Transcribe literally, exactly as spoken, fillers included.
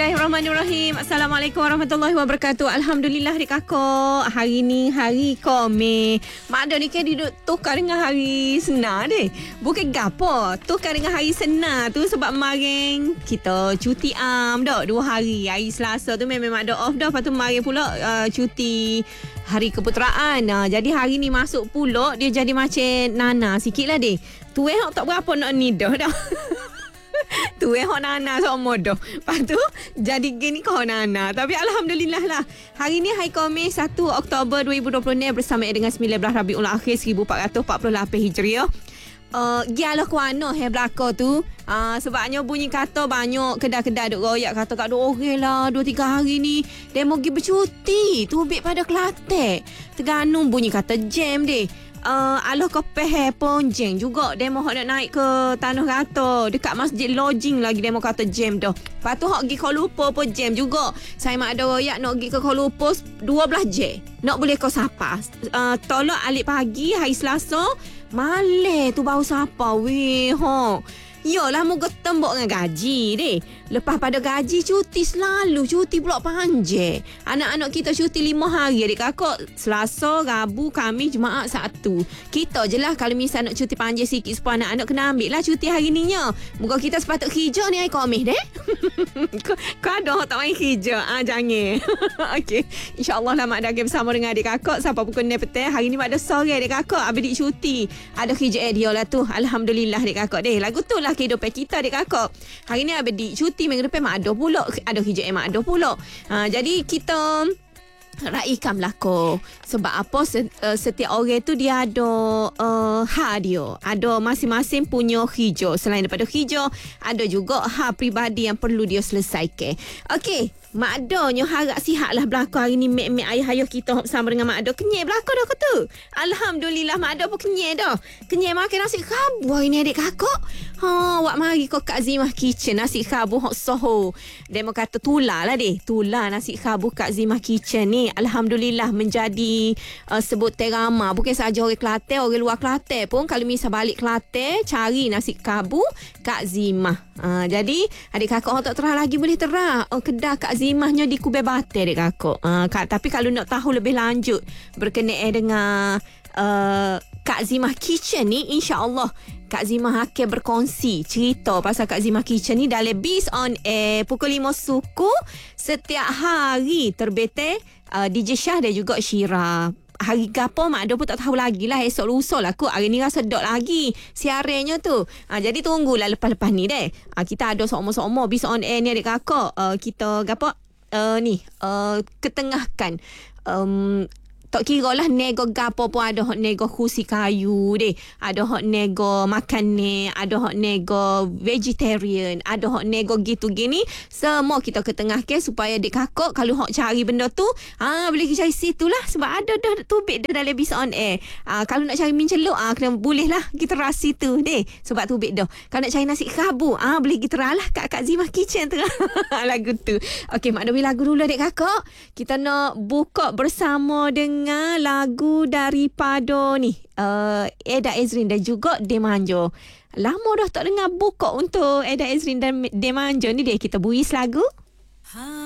Bismillahirrahmanirrahim. Assalamualaikum warahmatullahi wabarakatuh. Alhamdulillah adik kakak. Hari ni hari Khamis. Mak Ado ni kan duduk tukar dengan hari Senar deh. Bukan gapo. Tukar dengan hari Senar tu sebab kemarin kita cuti am dah dua hari. Hari Selasa tu memang Mak Ado off dah. Lepas tu kemarin pula uh, cuti hari keputeraan. Uh, jadi hari ni masuk pula dia jadi macam Nana sikit lah deh. Tu eh tak berapa nak ni dah dah. Tu eh hok Nana sama dah. Lepas tu jadi gini kau Nana. Tapi Alhamdulillah lah. Hari ni hari Khamis satu Oktober dua ribu dua puluh enam bersama dengan sembilan belas Rabiul Akhir seribu empat ratus empat puluh lapan Hijriah. Uh, Gialah kuana he belakang tu. Uh, sebabnya bunyi kata banyak kedai-kedai duk royak kata kat duk orang lah dua tiga hari ni demo pergi bercuti. Tubik pada Kelantan. Terengganu bunyi kata jam deh. Uh, aloh ke Peh Ponjeng juga demo hok nak naik ke Tanah Rata dekat masjid lodging lagi demo kata jam dah. Lepas tu hok pergi Kuala Lumpur pun jam juga. Saya mak ada royak nak pergi ke Kuala Lumpur dua belas jam. Nak boleh kau sapa. Uh, tolak alik pagi hari Selasa malam tu baru sapa weh hok. Yalah moga tembok dengan gaji deh. Lepas pada gaji cuti selalu cuti pula panjang. Anak-anak kita cuti lima hari adik kakak. Selasa, Rabu, Khamis, Jumaat, Sabtu. Kita je lah kalau misal nak cuti panjang sikit supaya anak-anak kena ambil lah cuti hari ni nya. Moga kita sepatut kerja ni hari Khamis deh. Kau ada tak main kerja? Ah jangan. Okey. InsyaAllah lah Mak Ado bersama dengan adik kakak sampai pukul enam petang. Hari ni Mak Ado sore adik kakak adik cuti. Ada kerja eh dia lah tu. Alhamdulillah adik kakak deh. Lagu tu lah kehidupan kita adik kakak. Hari ni adik cuti, minggu depan Mak Ado pula. Ada kerja eh Mak Ado pula. Ha, jadi kita raikan belako. Sebab apa setiap orang tu dia ada uh, hak dia. Ada masing-masing punya hijau. Selain daripada hijau, ada juga hak peribadi yang perlu dia selesaikan. Okey. Mak Ado nyo harap sihat lah belakang hari ni. Mek-mek ayah-ayah kita bersama dengan Mak Ado. Kenyai belakang dah kata. Alhamdulillah Mak Ado pun kenyai dah. Kenyai makan nasi khabu hari ni adik kakak. Ha, wak mari kau Kak Zimah Kitchen. Nasi khabu hok soho. Demo kata tular lah deh. Tular nasi khabu Kak Zimah Kitchen ni. Alhamdulillah menjadi uh, sebutan ramai. Bukan sahaja orang Kelantan, orang luar Kelantan pun. Kalau misal balik Kelantan, cari nasi khabu Kak Zimah. Uh, jadi adik kakak orang tak terah lagi boleh terah. Oh, kedai Kak Zimahnya di Kubai Batai adik kakak. Uh, kak, tapi kalau nak tahu lebih lanjut berkenaan dengan uh, Kak Zimah Kitchen ni, insya-Allah Kak Zimah akan berkongsi cerita pasal Kak Zimah Kitchen ni dalam Biz on Air pukul lima suku setiap hari terbitnya uh, D J Syah dan juga Syira. Hari gapo Mak Ado pun tak tahu lagi lah. Esok lusa lah kot. Hari ni rasa dok lagi siarannya tu. Ha, jadi tunggulah lepas-lepas ni deh. Ha, kita ada sama-sama Biz on Air ni adik kakak. Uh, kita gapo uh, ni uh, ketengahkan. Um, tak kira lah nego gapo pun ada hot nego kursi kayu deh. Ada hot nego makan ni, ada hot nego vegetarian, ada hot nego gitu gini. Semua kita ketengahkan supaya adik kakak kalau hok cari benda tu, ah boleh cari situ lah sebab ada dah tubik dah dalam Biz on Air. Ah kalau nak cari min celuk ah kena boleh lah kita ras situ deh sebab tubik dah. Kalau nak cari nasi khabu ah boleh kita lah kat Kak Zimah Kitchen tu. Lagu tu. Okey Mak Ado lagu dulu adik kakak. Kita nak buka bersama dengan dengan lagu daripada ni uh, Eda Ezrin dan juga Demanjo. Lama dah tak dengar buka untuk Eda Ezrin dan Demanjo ni deh. Kita buis lagu. Ha.